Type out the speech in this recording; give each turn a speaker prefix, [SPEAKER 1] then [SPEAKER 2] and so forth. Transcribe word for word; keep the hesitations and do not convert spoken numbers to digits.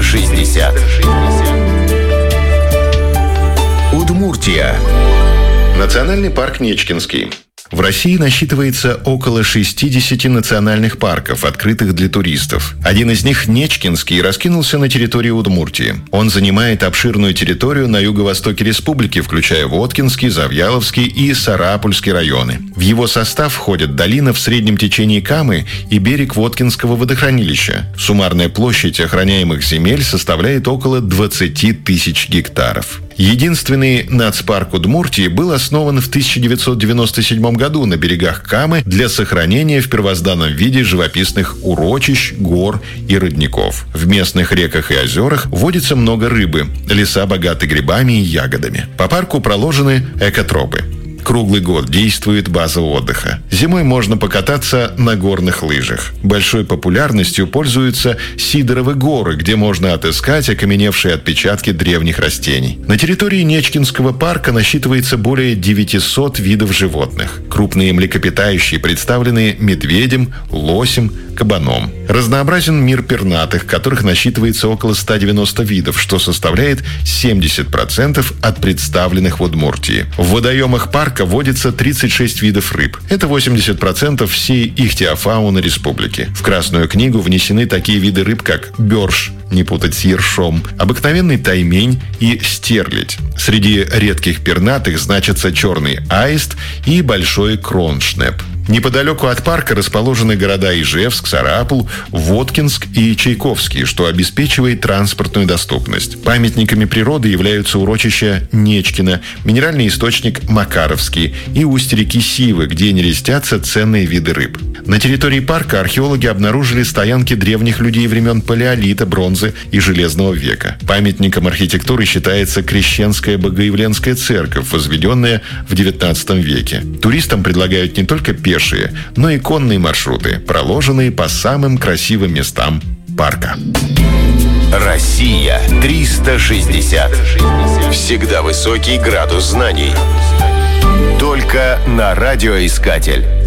[SPEAKER 1] шестьдесят. Удмуртия.
[SPEAKER 2] Национальный парк Нечкинский. В России насчитывается около шестидесяти национальных парков, открытых для туристов. Один из них, Нечкинский, раскинулся на территории Удмуртии. Он занимает обширную территорию на юго-востоке республики, включая Воткинский, Завьяловский и Сарапульский районы. В его состав входят долина в среднем течении Камы и берег Воткинского водохранилища. Суммарная площадь охраняемых земель составляет около двадцати тысяч гектаров. Единственный нацпарк Удмуртии был основан в тысяча девятьсот девяносто седьмом году на берегах Камы для сохранения в первозданном виде живописных урочищ, гор и родников. В местных реках и озерах водится много рыбы, леса богаты грибами и ягодами. По парку проложены экотропы. Круглый год действует база отдыха. Зимой можно покататься на горных лыжах. Большой популярностью пользуются Сидоровы горы, где можно отыскать окаменевшие отпечатки древних растений. На территории Нечкинского парка насчитывается более девятисот видов животных. Крупные млекопитающие представлены медведем, лосем, кабаном. Разнообразен мир пернатых, которых насчитывается около ста девяноста видов, что составляет семьдесят процентов от представленных в Удмуртии. В водоемах парка водится тридцать шесть видов рыб. Это восемьдесят процентов всей ихтиофауны республики. В Красную книгу внесены такие виды рыб, как бёрш, не путать с ершом, обыкновенный таймень и стерлядь. Среди редких пернатых значатся черный аист и большой кроншнеп. Неподалеку от парка расположены города Ижевск, Сарапул, Воткинск и Чайковский, что обеспечивает транспортную доступность. Памятниками природы являются урочища Нечкино, минеральный источник Макаровский и устье реки Сивы, где нерестятся ценные виды рыб. На территории парка археологи обнаружили стоянки древних людей времен Палеолита, бронзы и Железного века. Памятником архитектуры считается Крещенская Богоявленская церковь, возведенная в девятнадцатом веке. Туристам предлагают не только пешие, но и конные маршруты, проложенные по самым красивым местам парка.
[SPEAKER 1] Россия триста шестьдесят. Всегда высокий градус знаний. Только на радиоискатель.